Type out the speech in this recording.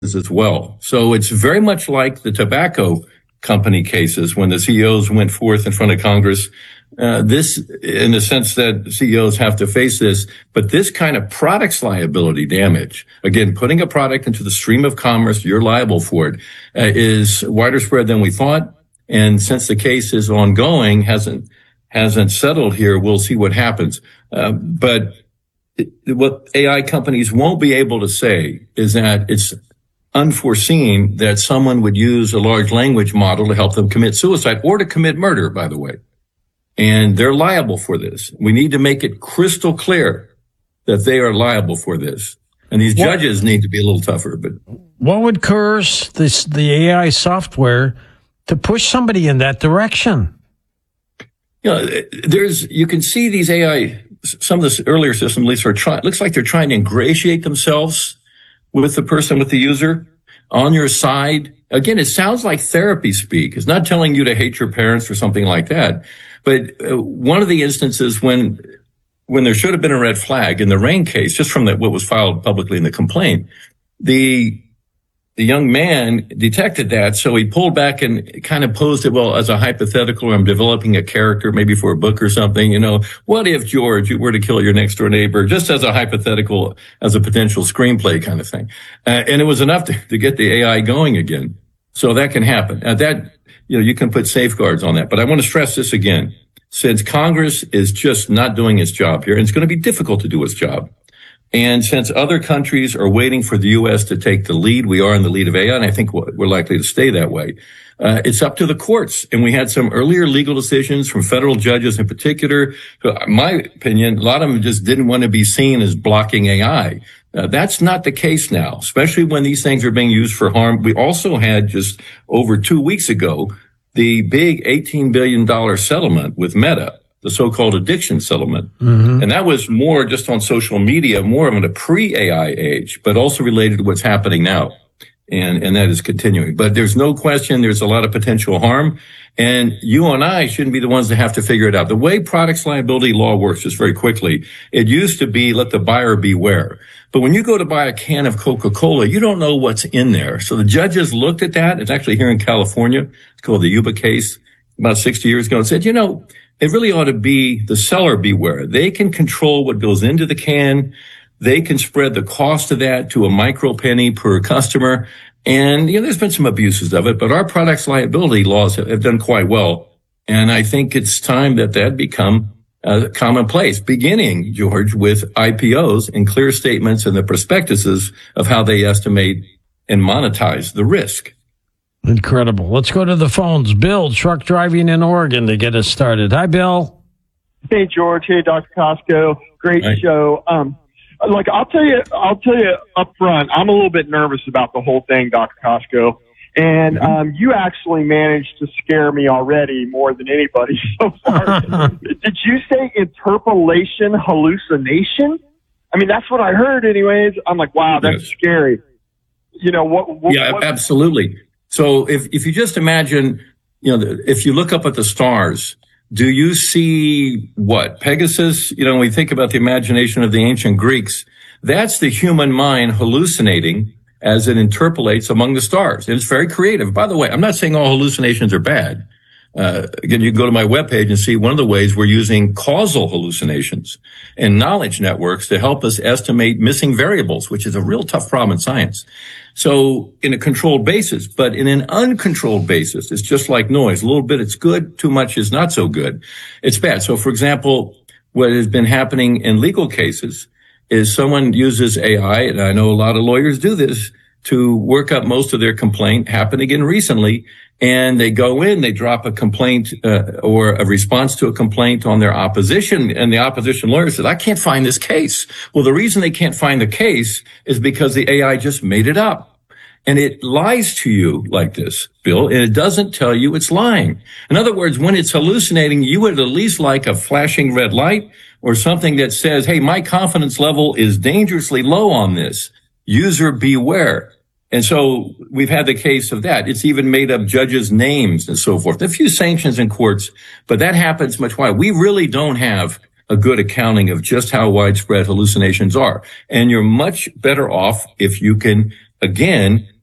as well. So it's very much like the tobacco company cases when the CEOs went forth in front of Congress. This, in the sense that CEOs have to face this, but this kind of products liability damage, again, putting a product into the stream of commerce, you're liable for it, is wider spread than we thought. And since the case is ongoing, hasn't settled here, we'll see what happens. But what AI companies won't be able to say is that it's unforeseen that someone would use a large language model to help them commit suicide or to commit murder, by the way. And they're liable for this. We need to make it crystal clear that they are liable for this. And these judges need to be a little tougher. But what would coerce the AI software to push somebody in that direction? You know, you can see these AI, some of the earlier systems at least looks like they're trying to ingratiate themselves with the person, with the user on your side. Again, it sounds like therapy speak. It's not telling you to hate your parents or something like that. But one of the instances when there should have been a red flag in the Rain case, just from what was filed publicly in the complaint, the young man detected that, so he pulled back and kind of posed it, well, as a hypothetical, I'm developing a character maybe for a book or something, what if, George, you were to kill your next door neighbor, just as a hypothetical, as a potential screenplay kind of thing. And it was enough to get the AI going again. So that can happen. You can put safeguards on that. But I want to stress this again. Since Congress is just not doing its job here, and it's going to be difficult to do its job, and since other countries are waiting for the U.S. to take the lead, we are in the lead of AI, and I think we're likely to stay that way. It's up to the courts. And we had some earlier legal decisions from federal judges in particular. My opinion, a lot of them just didn't want to be seen as blocking AI. That's not the case now, especially when these things are being used for harm. We also had just over 2 weeks ago the big $18 billion settlement with Meta, the so-called addiction settlement. Mm-hmm. And that was more just on social media, more of a pre-AI age, but also related to what's happening now. And that is continuing. But there's no question there's a lot of potential harm. And you and I shouldn't be the ones that have to figure it out. The way products liability law works, just very quickly, it used to be let the buyer beware. But when you go to buy a can of Coca-Cola, you don't know what's in there. So the judges looked at that. It's actually here in California. It's called the Yuba case about 60 years ago and said, it really ought to be the seller beware. They can control what goes into the can. They can spread the cost of that to a micro penny per customer. And, there's been some abuses of it, but our products liability laws have done quite well. And I think it's time that become commonplace, beginning, George, with IPOs and clear statements in the prospectuses of how they estimate and monetize the risk. Incredible. Let's go to the phones. Bill, truck driving in Oregon, to get us started. Hi, Bill. Hey, George. Hey, Dr. Costco. Great show. I'll tell you up front, I'm a little bit nervous about the whole thing, Dr. Costco. And you actually managed to scare me already more than anybody so far. Did you say interpolation hallucination? I mean, that's what I heard anyways. I'm like, wow, that's scary. Absolutely. So if you just imagine, if you look up at the stars, do you see what? Pegasus? When we think about the imagination of the ancient Greeks, that's the human mind hallucinating as it interpolates among the stars. And it's very creative. By the way, I'm not saying all hallucinations are bad. Again, you can go to my webpage and see one of the ways we're using causal hallucinations and knowledge networks to help us estimate missing variables, which is a real tough problem in science. So in a controlled basis, but in an uncontrolled basis, it's just like noise. A little bit, it's good. Too much is not so good. It's bad. So for example, what has been happening in legal cases is someone uses AI, and I know a lot of lawyers do this, to work up most of their complaint. Happened again recently, and they go in, they drop a complaint or a response to a complaint on their opposition, and the opposition lawyer said, I can't find this case. Well, the reason they can't find the case is because the AI just made it up. And it lies to you like this, Bill, and it doesn't tell you it's lying. In other words, when it's hallucinating, you would at least like a flashing red light or something that says, hey, my confidence level is dangerously low on this. User beware. And so we've had the case of that. It's even made up judges' names and so forth. A few sanctions in courts, but that happens much wider. We really don't have a good accounting of just how widespread hallucinations are. And you're much better off if you can again,